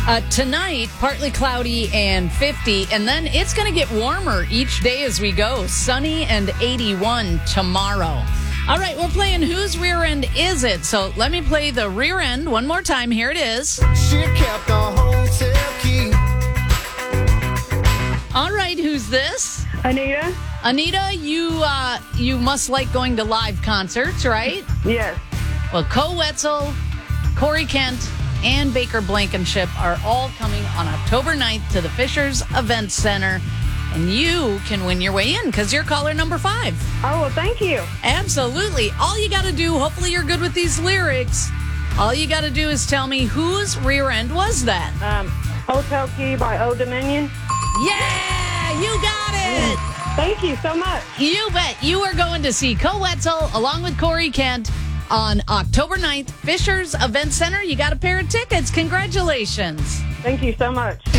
Tonight, partly cloudy and 50, and then it's going to get warmer each day as we go. Sunny and 81 tomorrow. All right, we're playing Whose Rear End Is It? So let me play the rear end one more time. Here it is. She kept the hotel key. All right, who's this? Anita? Anita, you must like going to live concerts, right? Yes. Well, Co Wetzel, Corey Kent, and Baker Blankenship are all coming on October 9th to the Fishers Event Center. And you can win your way in because you're caller number 5. Oh, well, thank you. Absolutely. All you got to do, hopefully you're good with these lyrics, all you got to do is tell me whose rear end was that? Hotel Key by Old Dominion. Yeah, you got it. Thank you so much. You bet. You are going to see Co Wetzel along with Corey Kent on October 9th, Fishers Event Center. You got a pair of tickets. Congratulations. Thank you so much.